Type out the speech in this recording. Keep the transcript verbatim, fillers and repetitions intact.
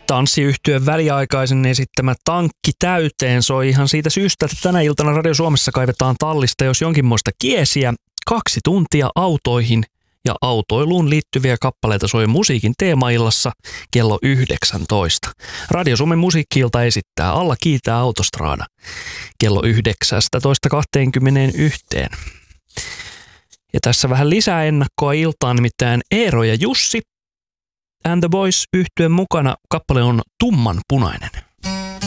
Tanssiyhtyön väliaikaisen esittämä Tankki täyteen soi ihan siitä syystä, että tänä iltana Radio Suomessa kaivetaan tallista jos jonkinmoista kiesiä. Kaksi tuntia autoihin ja autoiluun liittyviä kappaleita soi musiikin teemaillassa kello yhdeksäntoista. Radio Suomen musiikki-ilta esittää Alla kiitää Autostrada kello yhdeksäntoista kaksikymmentäyksi. Ja tässä vähän lisää ennakkoa iltaan, nimittäin Eero ja Jussi and the Boys -yhtyeen mukana kappale on Tummanpunainen.